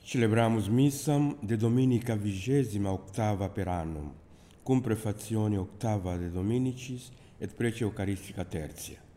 Celebramus missam de Dominica 28ª per annum, cum prefazione octava de Dominicis et prece Eucharistica tertia.